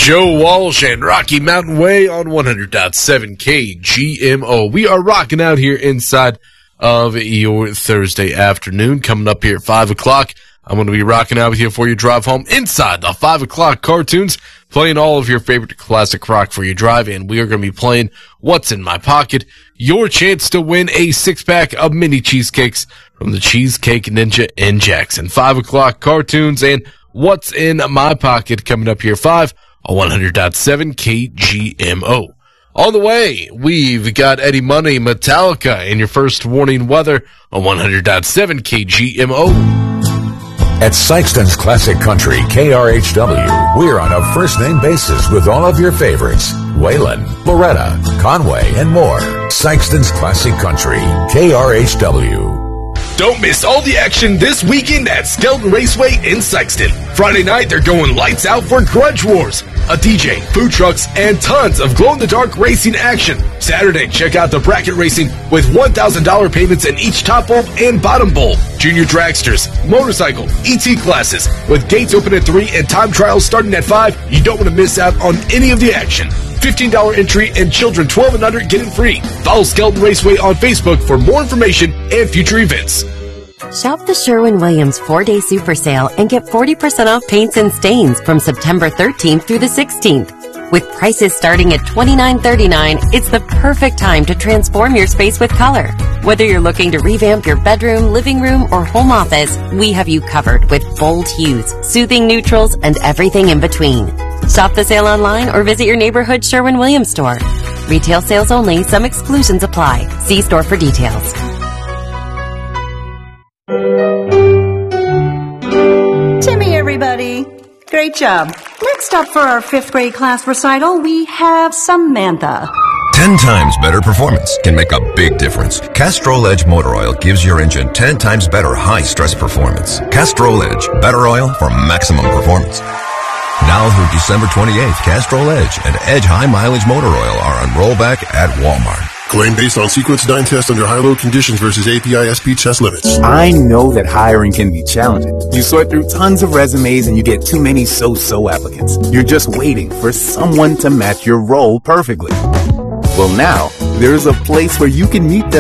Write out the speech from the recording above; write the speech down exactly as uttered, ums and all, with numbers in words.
Joe Walsh and Rocky Mountain Way on one hundred point seven K G M O. We are rocking out here inside of your Thursday afternoon. Coming up here at five o'clock, I'm going to be rocking out with you for your drive home inside the five o'clock cartoons, playing all of your favorite classic rock for your drive, and we are going to be playing What's in My Pocket, your chance to win a six-pack of mini cheesecakes from the Cheesecake Ninja in Jackson. five o'clock cartoons and What's in My Pocket coming up here five on one hundred point seven K G M O. On the way, we've got Eddie Money, Metallica, and your first warning weather on one hundred point seven K G M O. At Sykeston's Classic Country, K R H W, we're on a first-name basis with all of your favorites. Waylon, Loretta, Conway, and more. Sykeston's Classic Country, K R H W. Don't miss all the action this weekend at Skelton Raceway in Sykeston. Friday night, they're going lights out for Grudge Wars, a D J, food trucks, and tons of glow-in-the-dark racing action. Saturday, check out the bracket racing with one thousand dollars payments in each top bowl and bottom bowl. Junior dragsters, motorcycle, E T classes, with gates open at three and time trials starting at five. You don't want to miss out on any of the action. fifteen dollars entry and children twelve and under get it free. Follow Skelton Raceway on Facebook for more information and future events. Shop the Sherwin-Williams four-day super sale and get forty percent off paints and stains from September thirteenth through the sixteenth. With prices starting at twenty-nine thirty-nine, it's the perfect time to transform your space with color. Whether you're looking to revamp your bedroom, living room, or home office, we have you covered with bold hues, soothing neutrals, and everything in between. Shop the sale online or visit your neighborhood Sherwin-Williams store. Retail sales only. Some exclusions apply. See store for details. Timmy, everybody. Great job. Next up for our fifth grade class recital, we have Samantha. Ten times better performance can make a big difference. Castrol Edge Motor Oil gives your engine ten times better high-stress performance. Castrol Edge, better oil for maximum performance. Now through December twenty-eighth, Castrol Edge and Edge High Mileage Motor Oil are on rollback at Walmart. Claim based on sequence dyne test under high-load conditions versus A P I S P test limits. I know that hiring can be challenging. You sort through tons of resumes and you get too many so-so applicants. You're just waiting for someone to match your role perfectly. Well, now, there's a place where you can meet them